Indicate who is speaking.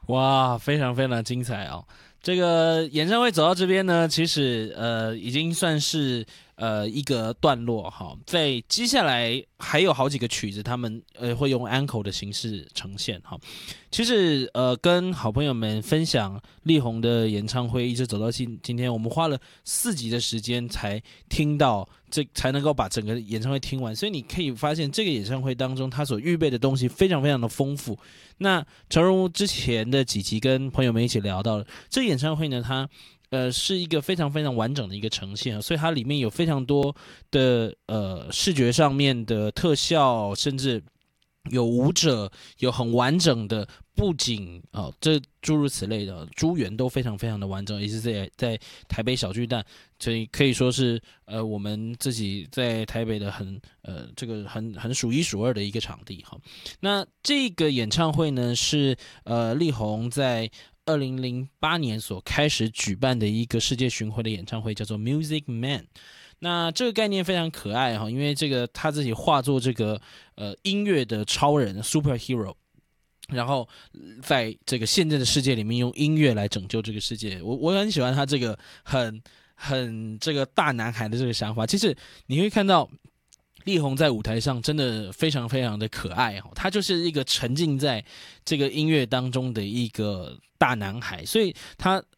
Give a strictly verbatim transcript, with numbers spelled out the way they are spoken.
Speaker 1: 哇，非常非常精彩哦！这个演唱会走到这边呢，其实呃已经算是呃一个段落哈，在接下来还有好几个曲子，他们呃会用 uncle 的形式呈现哈。其实呃跟好朋友们分享力宏的演唱会，一直走到今今天，我们花了四集的时间才听到这，才能够把整个演唱会听完。所以你可以发现，这个演唱会当中他所预备的东西非常非常的丰富。那诚如之前的几集跟朋友们一起聊到了，这个演唱会呢，它呃是一个非常非常完整的一个呈现，所以它里面有非常多的呃视觉上面的特效，甚至有舞者，有很完整的布景哦，这诸如此类的珠园都非常非常的完整，也是在在台北小巨蛋，所以可以说是呃我们自己在台北的很呃这个很很数一数二的一个场地哈。那这个演唱会呢是呃力宏在二零零八年所开始举办的一个世界巡回的演唱会，叫做 Music Man。那这个概念非常可爱哈，因为这个他自己化作这个呃音乐的超人 superhero，然后在这个现在的世界里面用音乐来拯救这个世界。我我很喜欢他这个很很这个大男孩的这个想法。其实你会看到力宏在舞台上真的非常非常的可爱哦，他就是一个沉浸在这个音乐当中的一个大男孩，所以他